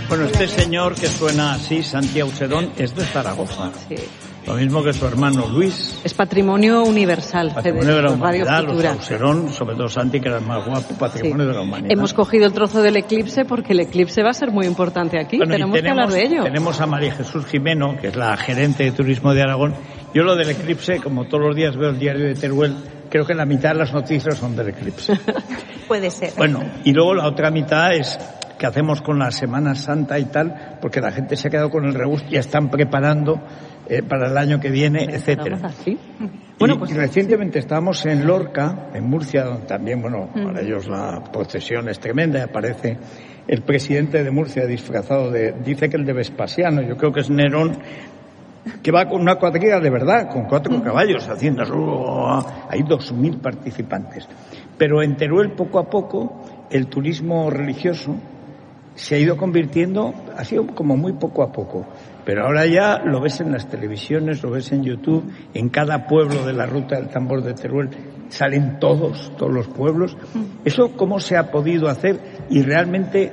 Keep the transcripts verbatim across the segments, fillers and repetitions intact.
Bueno, este señor que suena así, Santi Ausedón, es de Zaragoza. Sí. Lo mismo que su hermano Luis. Es patrimonio universal. Patrimonio de la humanidad, los Ausedón, sobre todo Santi, que era el más guapo, patrimonio sí. de la humanidad. Hemos cogido el trozo del eclipse porque el eclipse va a ser muy importante aquí. Bueno, tenemos, tenemos que hablar de ello. Tenemos a María Jesús Jimeno, que es la gerente de turismo de Aragón. Yo lo del eclipse, como todos los días veo el diario de Teruel, creo que la mitad de las noticias son del eclipse. Puede ser. Bueno, y luego la otra mitad es que hacemos con la Semana Santa y tal, porque la gente se ha quedado con el regusto, ya están preparando eh, para el año que viene, etcétera. Así. Bueno, pues y recientemente estábamos en Lorca, en Murcia, donde también, bueno, mm. para ellos la procesión es tremenda, y aparece el presidente de Murcia disfrazado de, dice que el de Vespasiano, yo creo que es Nerón, que va con una cuadrilla de verdad, con cuatro caballos haciendo, hay dos mil participantes. Pero en Teruel, poco a poco, el turismo religioso se ha ido convirtiendo, ha sido como muy poco a poco, pero ahora ya lo ves en las televisiones, lo ves en YouTube, en cada pueblo de la ruta del tambor de Teruel salen todos, todos los pueblos. ¿Eso cómo se ha podido hacer y realmente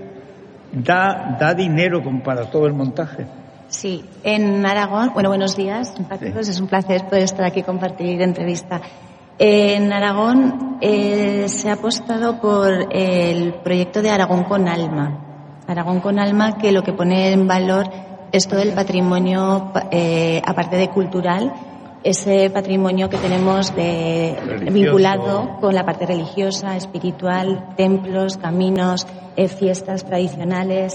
da, da dinero como para todo el montaje? Sí, en Aragón, bueno, buenos días a todos, sí. Es un placer poder estar aquí y compartir entrevista. En Aragón eh, se ha apostado por el proyecto de Aragón con Alma. Aragón con Alma, que lo que pone en valor es todo el patrimonio, eh, aparte de cultural, ese patrimonio que tenemos de, vinculado con la parte religiosa, espiritual, templos, caminos, eh, fiestas tradicionales.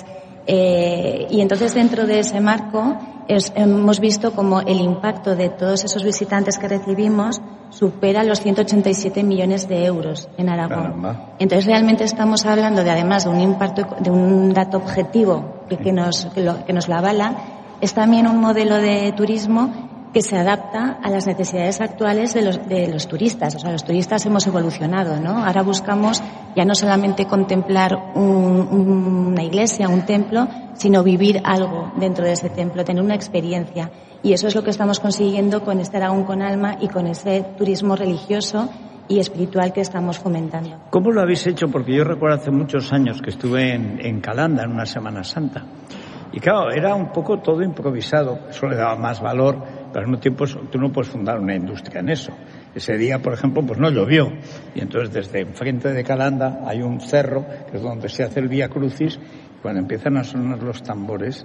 Eh, y entonces dentro de ese marco es, hemos visto como el impacto de todos esos visitantes que recibimos supera los ciento ochenta y siete millones de euros en Aragón. Caramba. Entonces realmente estamos hablando de, además de un impacto, de un dato objetivo que, que, nos, que, lo, que nos lo avala, es también un modelo de turismo que se adapta a las necesidades actuales de los, de los turistas. O sea, los turistas hemos evolucionado, ¿no? Ahora buscamos ya no solamente contemplar un, un, una iglesia, un templo, sino vivir algo dentro de ese templo, tener una experiencia. Y eso es lo que estamos consiguiendo con este Aragón con Alma y con ese turismo religioso y espiritual que estamos fomentando. ¿Cómo lo habéis hecho? Porque yo recuerdo hace muchos años que estuve en, en Calanda en una Semana Santa. Y claro, era un poco todo improvisado. Eso le daba más valor, pero al mismo tiempo tú no puedes fundar una industria en eso. Ese día, por ejemplo, pues no llovió. Y entonces desde enfrente de Calanda hay un cerro, que es donde se hace el Vía Crucis. Y cuando empiezan a sonar los tambores,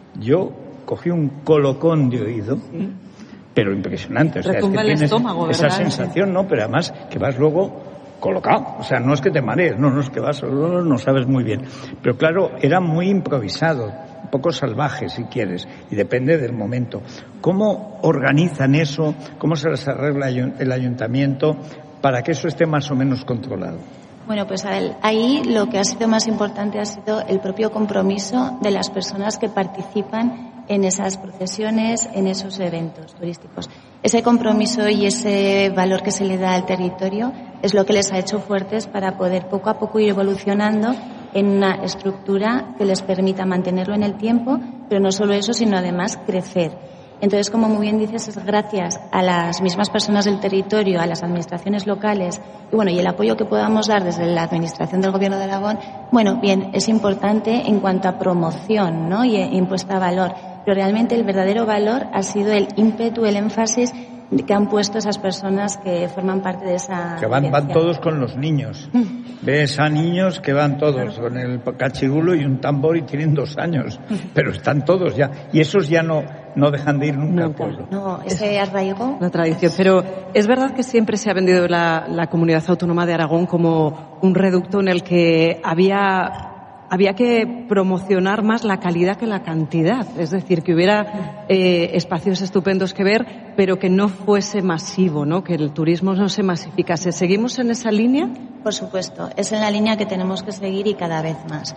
yo cogí un colocón de oído, sí. Pero impresionante. O sea, es que tienes estómago, esa sensación, ¿no? Pero además que vas luego colocado. O sea, no es que te marees, no, no es que vas, no sabes muy bien. Pero claro, era muy improvisado, un poco salvaje, si quieres, y depende del momento. ¿Cómo organizan eso? ¿Cómo se les arregla el ayuntamiento para que eso esté más o menos controlado? Bueno, pues a ver, ahí lo que ha sido más importante ha sido el propio compromiso de las personas que participan en esas procesiones, en esos eventos turísticos. Ese compromiso y ese valor que se le da al territorio es lo que les ha hecho fuertes para poder poco a poco ir evolucionando en una estructura que les permita mantenerlo en el tiempo, pero no solo eso, sino además crecer. Entonces, como muy bien dices, es gracias a las mismas personas del territorio, a las administraciones locales y bueno, y el apoyo que podamos dar desde la administración del Gobierno de Aragón, bueno, bien, es importante en cuanto a promoción, ¿no? Y impuesta a valor. Pero realmente el verdadero valor ha sido el ímpetu, el énfasis que han puesto esas personas que forman parte de esa... Que van, van todos con los niños. Ves a niños que van todos claro. con el cachirulo y un tambor y tienen dos años. Pero están todos ya. Y esos ya no, no dejan de ir nunca al pueblo. No, ese arraigo... La tradición. Pero es verdad que siempre se ha vendido la, la Comunidad Autónoma de Aragón como un reducto en el que había... Había que promocionar más la calidad que la cantidad, es decir, que hubiera eh, espacios estupendos que ver, pero que no fuese masivo, ¿no? Que el turismo no se masificase. ¿Seguimos en esa línea? Por supuesto, es en la línea que tenemos que seguir y cada vez más.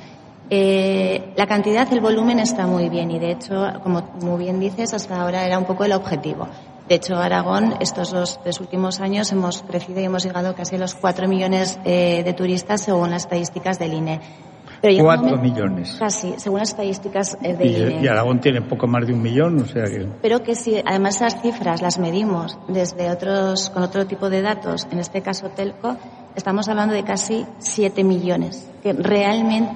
Eh, la cantidad, el volumen está muy bien y de hecho, como muy bien dices, hasta ahora era un poco el objetivo. De hecho, Aragón, estos dos tres últimos años hemos crecido y hemos llegado casi a los cuatro millones eh, de turistas según las estadísticas del I N E. Pero Cuatro millones. Casi, según las estadísticas de y, I N E. Y Aragón tiene poco más de un millón, o sea que... Pero que si además esas cifras las medimos desde otros, con otro tipo de datos, en este caso Telco, estamos hablando de casi siete millones, que realmente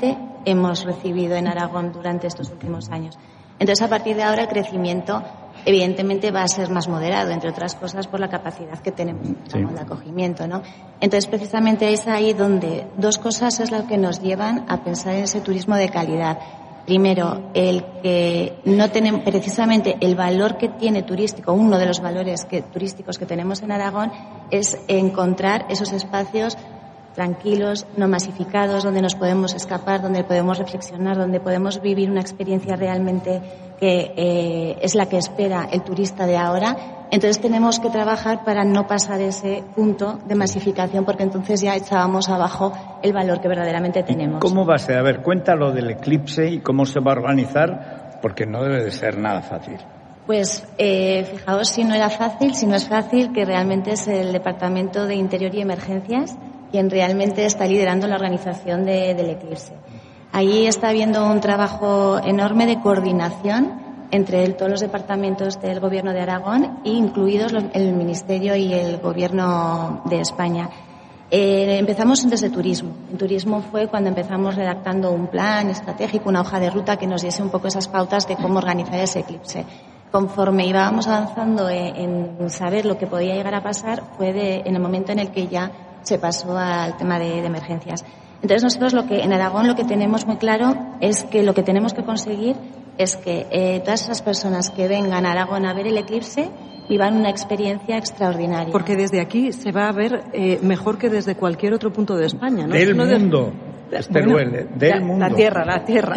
hemos recibido en Aragón durante estos últimos años. Entonces, a partir de ahora, el crecimiento evidentemente va a ser más moderado, entre otras cosas por la capacidad que tenemos sí. de acogimiento, ¿no? Entonces, precisamente es ahí donde dos cosas es lo que nos llevan a pensar en ese turismo de calidad. Primero, el que no tenemos, precisamente el valor que tiene turístico, uno de los valores que, turísticos que tenemos en Aragón es encontrar esos espacios tranquilos, no masificados, donde nos podemos escapar, donde podemos reflexionar, donde podemos vivir una experiencia realmente que eh, es la que espera el turista de ahora. Entonces tenemos que trabajar para no pasar ese punto de masificación, porque entonces ya echábamos abajo el valor que verdaderamente tenemos. ¿Cómo va a ser? A ver, cuéntalo del eclipse y cómo se va a organizar, porque no debe de ser nada fácil. Pues eh, fijaos si no era fácil, si no es fácil, que realmente es el Departamento de Interior y Emergencias quien realmente está liderando la organización de, del eclipse. Allí está habiendo un trabajo enorme de coordinación entre el, todos los departamentos del Gobierno de Aragón, incluidos los, el Ministerio y el Gobierno de España. Eh, empezamos desde turismo. En turismo fue cuando empezamos redactando un plan estratégico, una hoja de ruta que nos diese un poco esas pautas de cómo organizar ese eclipse. Conforme íbamos avanzando en, en saber lo que podía llegar a pasar, fue de, en el momento en el que ya se pasó al tema de, de emergencias. Entonces nosotros lo que en Aragón lo que tenemos muy claro es que lo que tenemos que conseguir es que eh, todas esas personas que vengan a Aragón a ver el eclipse vivan una experiencia extraordinaria. Porque desde aquí se va a ver eh, mejor que desde cualquier otro punto de España, ¿no? Del no mundo. De, este bueno, duele, del la, mundo. La tierra, la tierra.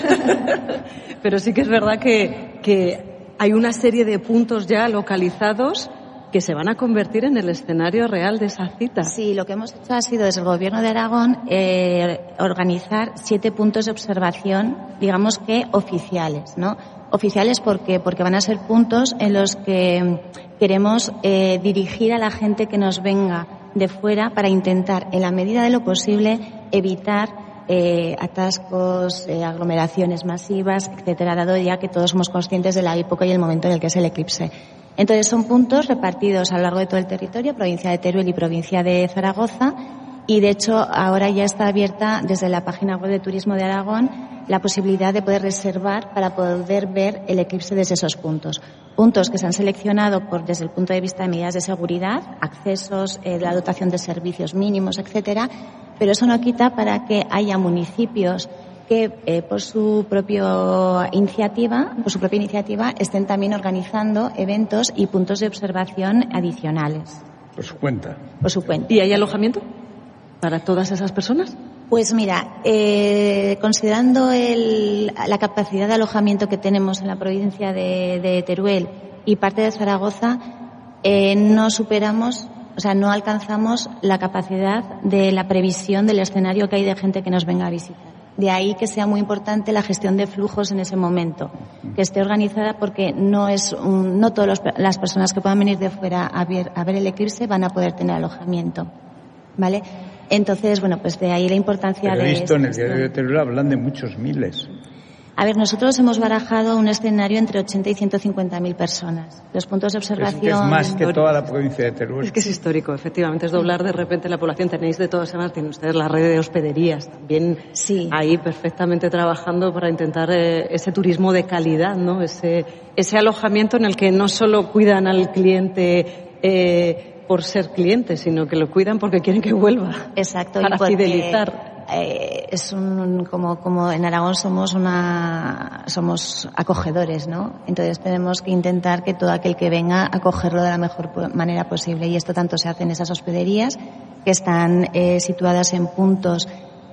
Pero sí que es verdad que, que hay una serie de puntos ya localizados que se van a convertir en el escenario real de esa cita. Sí, lo que hemos hecho ha sido desde el Gobierno de Aragón eh, organizar siete puntos de observación, digamos que oficiales, ¿no? Oficiales ¿por qué? Porque van a ser puntos en los que queremos eh, dirigir a la gente que nos venga de fuera para intentar, en la medida de lo posible, evitar eh, atascos, eh, aglomeraciones masivas, etcétera, dado ya que todos somos conscientes de la época y el momento en el que es el eclipse. Entonces son puntos repartidos a lo largo de todo el territorio, provincia de Teruel y provincia de Zaragoza, y de hecho ahora ya está abierta desde la página web de Turismo de Aragón la posibilidad de poder reservar para poder ver el eclipse desde esos puntos. Puntos que se han seleccionado por, desde el punto de vista de medidas de seguridad, accesos, eh, la dotación de servicios mínimos, etcétera, pero eso no quita para que haya municipios que eh, por su propia iniciativa, por su propia iniciativa, estén también organizando eventos y puntos de observación adicionales. Por su cuenta. Por su cuenta. ¿Y hay alojamiento para todas esas personas? Pues mira, eh, considerando el, la capacidad de alojamiento que tenemos en la provincia de, de Teruel y parte de Zaragoza, eh, no superamos, o sea, no alcanzamos la capacidad de la previsión del escenario que hay de gente que nos venga a visitar. De ahí que sea muy importante la gestión de flujos en ese momento, que esté organizada porque no es un, no todas las personas que puedan venir de fuera a ver, a ver el eclipse van a poder tener alojamiento, ¿vale? Entonces, bueno, pues de ahí la importancia Pero de... he visto en el diario de Teruel hablan de muchos miles. A ver, nosotros hemos barajado un escenario entre ochenta y ciento cincuenta mil personas. Los puntos de observación... Es, que es más que toda la provincia de Teruel. Es que es histórico, efectivamente. Es doblar de repente la población. Tenéis de todas formas, tienen ustedes la red de hospederías también sí. ahí perfectamente trabajando para intentar eh, ese turismo de calidad, ¿no? Ese, ese alojamiento en el que no solo cuidan al cliente... Eh, por ser cliente, sino que lo cuidan porque quieren que vuelva. Exacto, para y porque, fidelizar. Eh, es un como como en Aragón somos una somos acogedores, ¿no? Entonces tenemos que intentar que todo aquel que venga acogerlo de la mejor manera posible, y esto tanto se hace en esas hospederías que están eh, situadas en puntos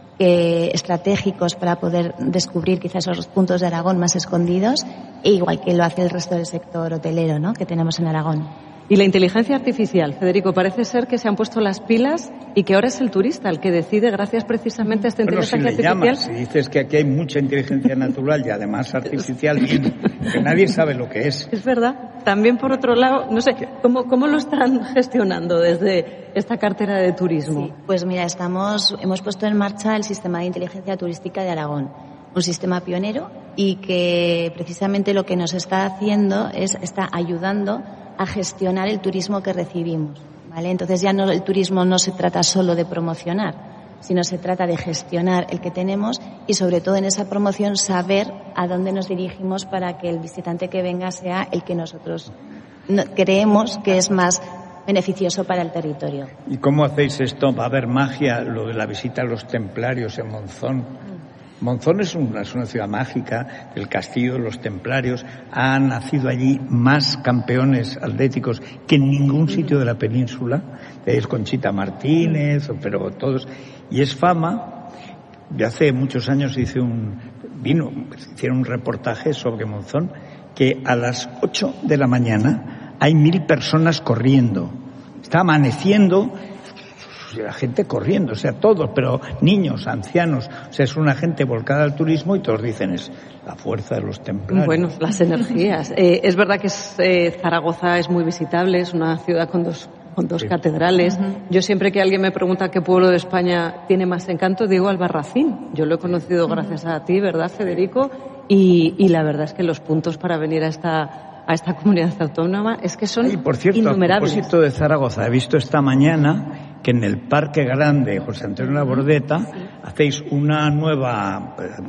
eh, estratégicos para poder descubrir quizás esos puntos de Aragón más escondidos, e igual que lo hace el resto del sector hotelero, ¿no? Que tenemos en Aragón. Y la inteligencia artificial, Federico, parece ser que se han puesto las pilas y que ahora es el turista el que decide, gracias precisamente a esta inteligencia Pero si le artificial. Llamas, si dices que aquí hay mucha inteligencia natural y además artificial, que nadie sabe lo que es. Es verdad. También, por otro lado, no sé, ¿cómo, cómo lo están gestionando desde esta cartera de turismo? Sí, pues mira, estamos, hemos puesto en marcha el sistema de inteligencia turística de Aragón. Un sistema pionero y que precisamente lo que nos está haciendo es, está ayudando a gestionar el turismo que recibimos, ¿vale? Entonces ya no, el turismo no se trata solo de promocionar, sino se trata de gestionar el que tenemos y sobre todo en esa promoción saber a dónde nos dirigimos para que el visitante que venga sea el que nosotros creemos que es más beneficioso para el territorio. ¿Y cómo hacéis esto? ¿Va a haber magia? Lo de la visita a los templarios en Monzón. Monzón es una, es una ciudad mágica, el castillo de los templarios. Han nacido allí más campeones atléticos que en ningún sitio de la península. Es Conchita Martínez, pero todos. Y es fama. De hace muchos años hice un, vino, hicieron un reportaje sobre Monzón, que a las ocho de la mañana hay mil personas corriendo. Está amaneciendo, la gente corriendo, o sea, todos, pero niños, ancianos, o sea, es una gente volcada al turismo y todos dicen es la fuerza de los templarios. Bueno, las energías. Eh, es verdad que es, eh, Zaragoza es muy visitable, es una ciudad con dos con dos sí. catedrales. Uh-huh. Yo siempre que alguien me pregunta qué pueblo de España tiene más encanto, digo Albarracín. Yo lo he conocido uh-huh. gracias a ti, ¿verdad, Federico? Y, y la verdad es que los puntos para venir a esta a esta comunidad autónoma es que son Ay, por cierto, innumerables. A propósito de Zaragoza, he visto esta mañana que en el Parque Grande José Antonio Labordeta sí. hacéis una nueva eh,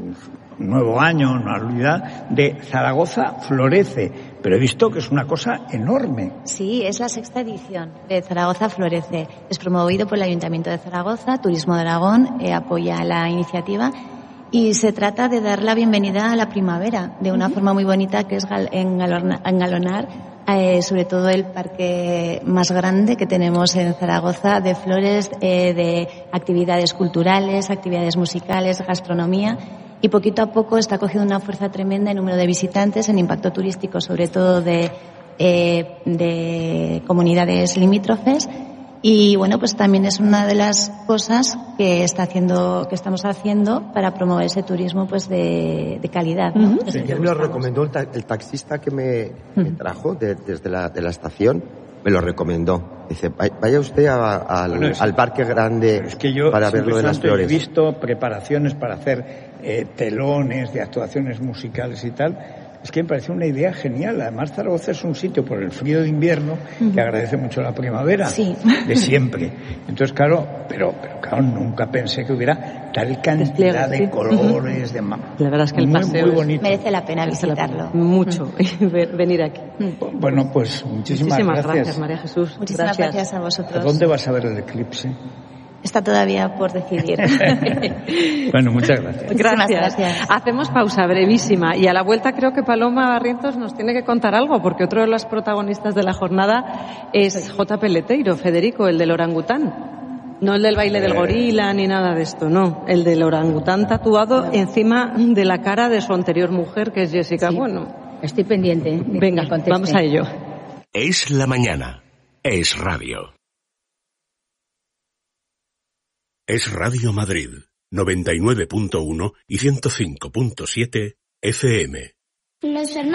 nuevo año, una anualidad de Zaragoza Florece, pero he visto que es una cosa enorme. Sí, es la sexta edición de Zaragoza Florece. Es promovido por el Ayuntamiento de Zaragoza, Turismo de Aragón eh, apoya la iniciativa. Y se trata de dar la bienvenida a la primavera de una uh-huh. forma muy bonita, que es engalonar eh, sobre todo el parque más grande que tenemos en Zaragoza, de flores, eh, de actividades culturales, actividades musicales, gastronomía. Y poquito a poco está cogiendo una fuerza tremenda en número de visitantes, en impacto turístico, sobre todo de, eh, de comunidades limítrofes. Y bueno, pues también es una de las cosas que está haciendo, que estamos haciendo para promover ese turismo pues de, de calidad, ¿no? Uh-huh. Sí, me lo recomendó el, ta- el taxista que me, uh-huh. me trajo de, desde la, de la estación, me lo recomendó. Dice, vaya usted a, a, al, bueno, al Parque Grande es que yo, para ver lo de las flores. He visto preparaciones para hacer eh, telones de actuaciones musicales y tal. Es que me parece una idea genial. Además, Zaragoza es un sitio por el frío de invierno que agradece mucho la primavera, sí. de siempre. Entonces, claro, pero, pero claro, nunca pensé que hubiera tal cantidad de colores, de ma- La verdad es que el muy, paseo muy bonito. merece la pena visitarlo. La pena. Mucho, venir aquí. Bueno, pues muchísimas, muchísimas gracias. gracias, María Jesús. Muchísimas gracias. gracias a vosotros. ¿A dónde vas a ver el eclipse? Está todavía por decidir. Bueno, muchas gracias. Gracias. gracias. Hacemos pausa brevísima y a la vuelta creo que Paloma Barrientos nos tiene que contar algo, porque otro de los protagonistas de la jornada es J. Peleteiro, Federico, el del orangután. No el del baile del gorila ni nada de esto, no. El del orangután tatuado no. encima de la cara de su anterior mujer, que es Jessica. Sí. Bueno, estoy pendiente. Venga, vamos a ello. Es la mañana. Es radio. Es Radio Madrid, noventa y nueve punto uno y ciento cinco punto siete F M.